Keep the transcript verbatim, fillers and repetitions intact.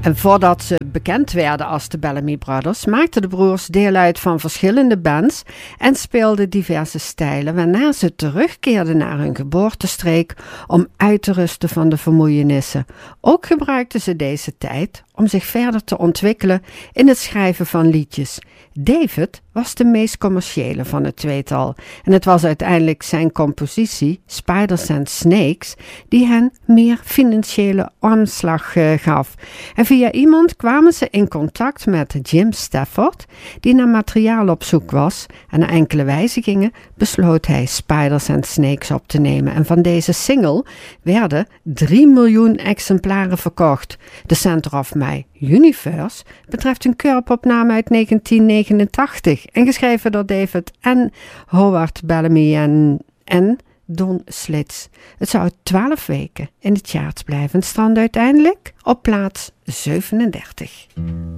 En voordat ze bekend werden als de Bellamy Brothers, maakten de broers deel uit van verschillende bands en speelden diverse stijlen, waarna ze terugkeerden naar hun geboortestreek om uit te rusten van de vermoeienissen. Ook gebruikten ze deze tijd om zich verder te ontwikkelen in het schrijven van liedjes. David was de meest commerciële van het tweetal en het was uiteindelijk zijn compositie Spiders and Snakes die hen meer financiële omslag uh, gaf. En via iemand kwamen ze in contact met Jim Stafford, die naar materiaal op zoek was, en na enkele wijzigingen besloot hij Spiders and Snakes op te nemen. En van deze single werden drie miljoen exemplaren verkocht. The Center of My Universe betreft een Curb-opname uit negentien negenentachtig en geschreven door David en Howard Bellamy en, en Don Slits. Het zou twaalf weken in de charts blijven en strandde uiteindelijk op plaats zevenendertig.